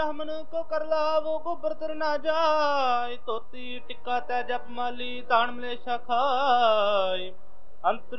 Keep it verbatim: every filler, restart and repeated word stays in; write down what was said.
ब्राह्मण को कर लावो गोबर तर ना जाय। धोती टिक्का तै जप माली ताण मलेच्छा खाय। अंतर